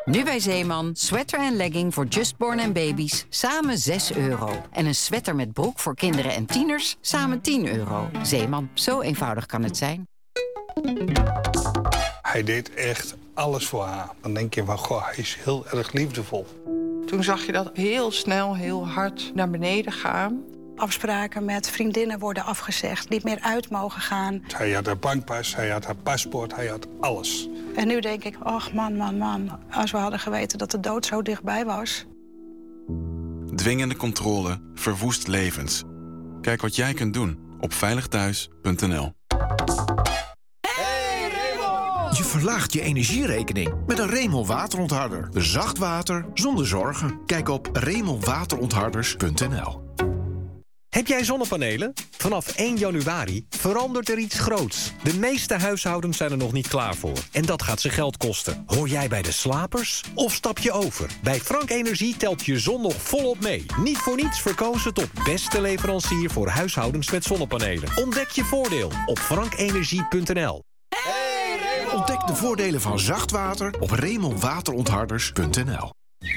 Nu bij Zeeman, sweater en legging voor Justborn en baby's, samen €6. En een sweater met broek voor kinderen en tieners, samen €10. Zeeman, zo eenvoudig kan het zijn. Hij deed echt alles voor haar. Dan denk je van, goh, hij is heel erg liefdevol. Toen zag je dat heel snel, heel hard naar beneden gaan. Afspraken met vriendinnen worden afgezegd, niet meer uit mogen gaan. Hij had haar bankpas, hij had haar paspoort, hij had alles. En nu denk ik, ach man, als we hadden geweten dat de dood zo dichtbij was. Dwingende controle verwoest levens. Kijk wat jij kunt doen op veiligthuis.nl. Je verlaagt je energierekening met een Remel waterontharder. Zacht water zonder zorgen. Kijk op remelwaterontharders.nl. Heb jij zonnepanelen? Vanaf 1 januari verandert er iets groots. De meeste huishoudens zijn er nog niet klaar voor. En dat gaat ze geld kosten. Hoor jij bij de slapers? Of stap je over? Bij Frank Energie telt je zon nog volop mee. Niet voor niets verkozen tot beste leverancier voor huishoudens met zonnepanelen. Ontdek je voordeel op frankenergie.nl. Ontdek de voordelen van zacht water op remelwaterontharders.nl.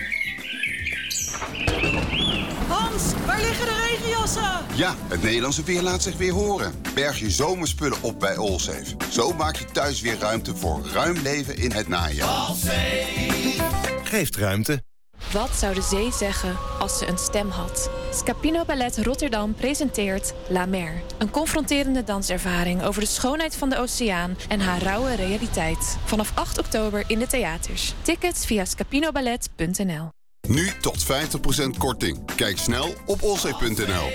Hans, waar liggen de regenjassen? Ja, het Nederlandse weer laat zich weer horen. Berg je zomerspullen op bij Allsafe. Zo maak je thuis weer ruimte voor ruim leven in het najaar. Allsafe geeft ruimte. Wat zou de zee zeggen als ze een stem had? Scapino Ballet Rotterdam presenteert La Mer. Een confronterende danservaring over de schoonheid van de oceaan en haar rauwe realiteit. Vanaf 8 oktober in de theaters. Tickets via scapinoballet.nl. Nu tot 50% korting. Kijk snel op allsafe.nl.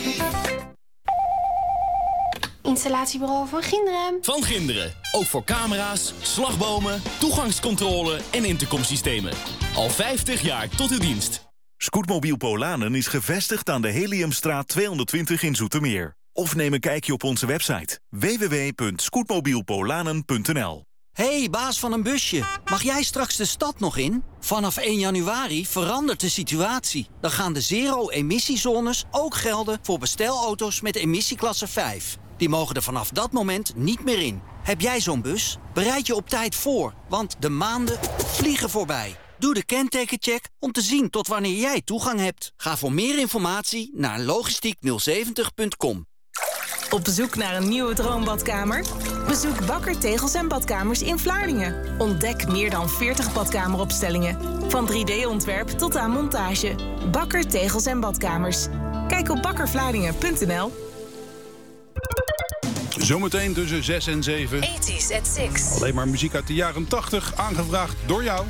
Installatiebureau van Ginderen. Van Ginderen. Ook voor camera's, slagbomen, toegangscontrole en intercomsystemen. Al 50 jaar tot uw dienst. Scootmobiel Polanen is gevestigd aan de Heliumstraat 220 in Zoetermeer. Of neem een kijkje op onze website www.scootmobielpolanen.nl. Hey, baas van een busje. Mag jij straks de stad nog in? Vanaf 1 januari verandert de situatie. Dan gaan de zero-emissiezones ook gelden voor bestelauto's met emissieklasse 5. Die mogen er vanaf dat moment niet meer in. Heb jij zo'n bus? Bereid je op tijd voor, want de maanden vliegen voorbij. Doe de kentekencheck om te zien tot wanneer jij toegang hebt. Ga voor meer informatie naar logistiek070.com. Op zoek naar een nieuwe droombadkamer? Bezoek Bakker Tegels en Badkamers in Vlaardingen. Ontdek meer dan 40 badkameropstellingen. Van 3D-ontwerp tot aan montage. Bakker Tegels en Badkamers. Kijk op bakkervlaardingen.nl. Zometeen tussen 6 en 7. 80's at 6. Alleen maar muziek uit de jaren 80, aangevraagd door jou.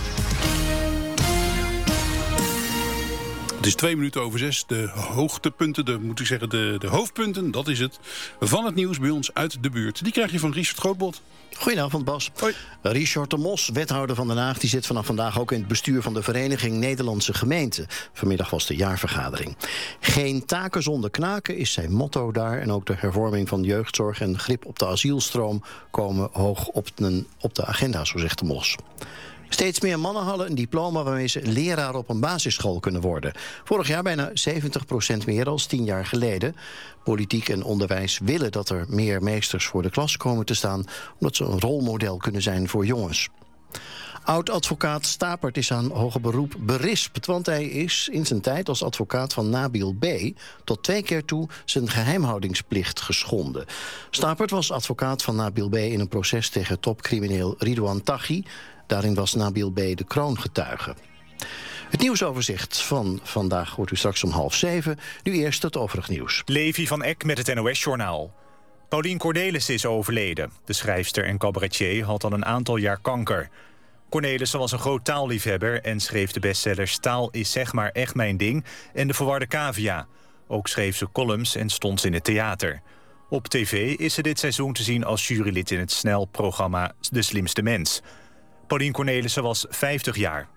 Het is 2 minuten over 6. De hoogtepunten, de hoofdpunten, dat is het, van het nieuws bij ons uit de buurt. Die krijg je van Richard Grootbot. Goedenavond, Bas. Hoi. Richard de Mos, wethouder van Den Haag, die zit vanaf vandaag ook in het bestuur van de Vereniging Nederlandse Gemeenten. Vanmiddag was de jaarvergadering. Geen taken zonder knaken is zijn motto daar. En ook de hervorming van jeugdzorg en grip op de asielstroom komen hoog op de agenda, zo zegt de Mos. Steeds meer mannen halen een diploma waarmee ze leraar op een basisschool kunnen worden. Vorig jaar bijna 70% meer dan 10 jaar geleden. Politiek en onderwijs willen dat er meer meesters voor de klas komen te staan, omdat ze een rolmodel kunnen zijn voor jongens. Oud-advocaat Stapert is aan hoger beroep berispt, want hij is in zijn tijd als advocaat van Nabil B. tot 2 keer toe zijn geheimhoudingsplicht geschonden. Stapert was advocaat van Nabil B. in een proces tegen topcrimineel Ridouan Taghi. Daarin was Nabil B. de kroongetuige. Het nieuwsoverzicht van vandaag hoort u straks om 6:30. Nu eerst het overig nieuws. Levi van Eck met het NOS-journaal. Paulien Cornelissen is overleden. De schrijfster en cabaretier had al een aantal jaar kanker. Cornelissen was een groot taalliefhebber en schreef de bestsellers Taal is zeg maar echt mijn ding en De verwarde cavia. Ook schreef ze columns en stond ze in het theater. Op tv is ze dit seizoen te zien als jurylid in het snelprogramma De Slimste Mens. Paulien Cornelissen was 50 jaar.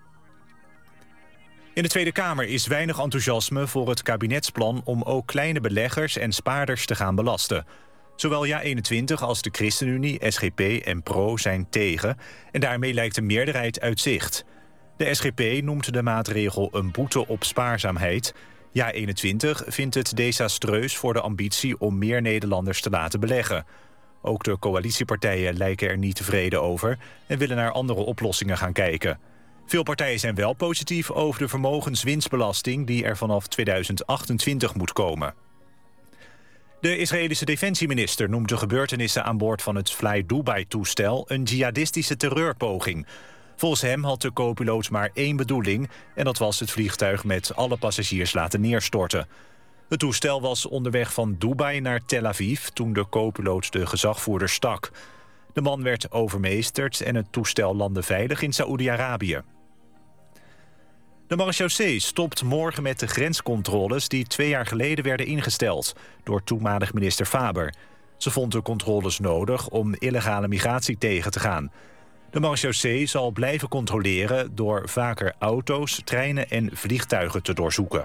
In de Tweede Kamer is weinig enthousiasme voor het kabinetsplan om ook kleine beleggers en spaarders te gaan belasten. Zowel JA21 als de ChristenUnie, SGP en PRO zijn tegen en daarmee lijkt de meerderheid uit zicht. De SGP noemt de maatregel een boete op spaarzaamheid. JA21 vindt het desastreus voor de ambitie om meer Nederlanders te laten beleggen. Ook de coalitiepartijen lijken er niet tevreden over en willen naar andere oplossingen gaan kijken. Veel partijen zijn wel positief over de vermogenswinstbelasting die er vanaf 2028 moet komen. De Israëlische defensieminister noemt de gebeurtenissen aan boord van het Fly Dubai-toestel een jihadistische terreurpoging. Volgens hem had de co-piloot maar één bedoeling en dat was het vliegtuig met alle passagiers laten neerstorten. Het toestel was onderweg van Dubai naar Tel Aviv toen de co-piloot de gezagvoerder stak. De man werd overmeesterd en het toestel landde veilig in Saoedi-Arabië. De marechaussee stopt morgen met de grenscontroles die 2 jaar geleden werden ingesteld door toenmalig minister Faber. Ze vond de controles nodig om illegale migratie tegen te gaan. De marechaussee zal blijven controleren door vaker auto's, treinen en vliegtuigen te doorzoeken.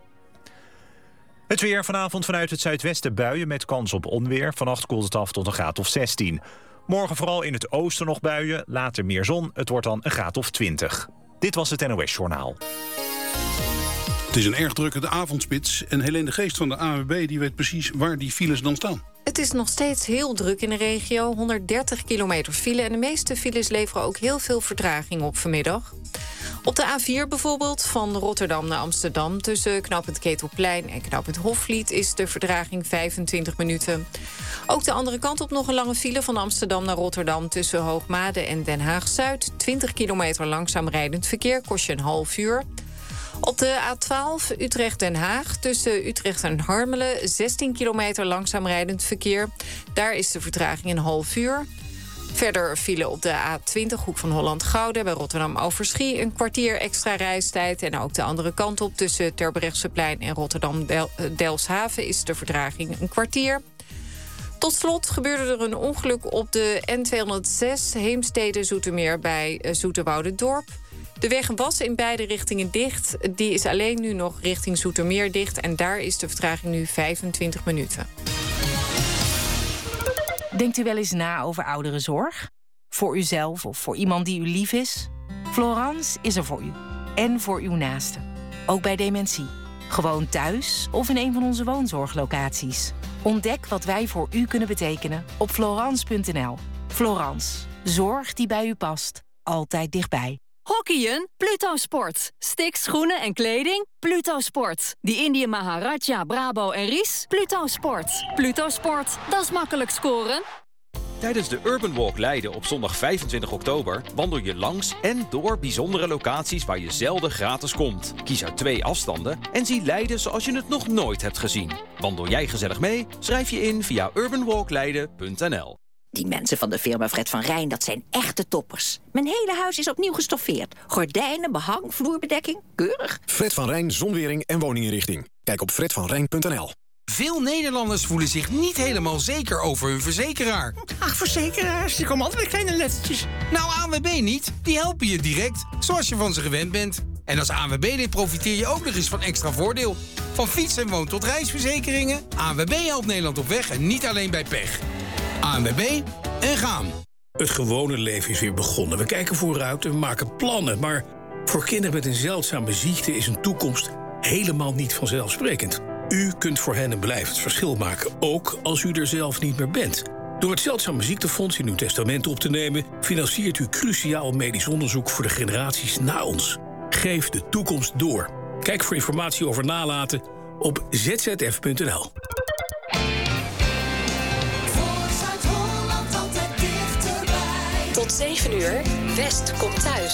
Het weer: vanavond vanuit het zuidwesten buien met kans op onweer. Vannacht koelt het af tot een graad of 16. Morgen vooral in het oosten nog buien, later meer zon. Het wordt dan een graad of 20. Dit was het NOS Journaal. Het is een erg drukke avondspits. En Helene de Geest van de ANWB die weet precies waar die files dan staan. Het is nog steeds heel druk in de regio. 130 kilometer file. En de meeste files leveren ook heel veel vertraging op vanmiddag. Op de A4 bijvoorbeeld, van Rotterdam naar Amsterdam... tussen knooppunt Ketelplein en knooppunt Hofvliet... is de vertraging 25 minuten. Ook de andere kant op nog een lange file van Amsterdam naar Rotterdam... tussen Hoogmade en Den Haag-Zuid. 20 kilometer langzaam rijdend verkeer, kost je een half uur. Op de A12 Utrecht-Den Haag tussen Utrecht en Harmelen... 16 kilometer langzaam rijdend verkeer. Daar is de vertraging een half uur. Verder vielen op de A20 Hoek van Holland-Gouda bij Rotterdam-Overschie... een kwartier extra reistijd. En ook de andere kant op tussen Terbrechtseplein en Rotterdam-Delfshaven... is de vertraging een kwartier. Tot slot gebeurde er een ongeluk op de N206 Heemstede-Zoetermeer bij Zoeterwoude-Dorp. De weg was in beide richtingen dicht. Die is alleen nu nog richting Zoetermeer dicht... en daar is de vertraging nu 25 minuten. Denkt u wel eens na over ouderenzorg? Voor uzelf of voor iemand die u lief is? Florence is er voor u. En voor uw naasten. Ook bij dementie. Gewoon thuis of in een van onze woonzorglocaties. Ontdek wat wij voor u kunnen betekenen op Florence.nl. Florence. Zorg die bij u past. Altijd dichtbij. Hockeyen? Pluto Sport. Sticks, schoenen en kleding? Pluto Sport. Die Indië Maharaja, Brabo en Ries? Pluto Sport. Pluto Sport. Dat is makkelijk scoren. Tijdens de Urban Walk Leiden op zondag 25 oktober... wandel je langs en door bijzondere locaties waar je zelden gratis komt. Kies uit 2 afstanden en zie Leiden zoals je het nog nooit hebt gezien. Wandel jij gezellig mee? Schrijf je in via urbanwalkleiden.nl. Die mensen van de firma Fred van Rijn, dat zijn echte toppers. Mijn hele huis is opnieuw gestoffeerd. Gordijnen, behang, vloerbedekking, keurig. Fred van Rijn Zonwering en woninginrichting. Kijk op fredvanrijn.nl. Veel Nederlanders voelen zich niet helemaal zeker over hun verzekeraar. Ach, verzekeraars, die komen altijd met kleine lettertjes. Nou, ANWB niet. Die helpen je direct, zoals je van ze gewend bent. En als ANWB-lid profiteer je ook nog eens van extra voordeel. Van fiets- en woon- tot reisverzekeringen. ANWB helpt Nederland op weg en niet alleen bij pech. ANWB en gaan. Het gewone leven is weer begonnen. We kijken vooruit en we maken plannen. Maar voor kinderen met een zeldzame ziekte is een toekomst helemaal niet vanzelfsprekend. U kunt voor hen een blijvend verschil maken, ook als u er zelf niet meer bent. Door het Zeldzame Ziektefonds in uw testament op te nemen... financiert u cruciaal medisch onderzoek voor de generaties na ons. Geef de toekomst door. Kijk voor informatie over nalaten op zzf.nl. Tot 7 uur, West komt thuis.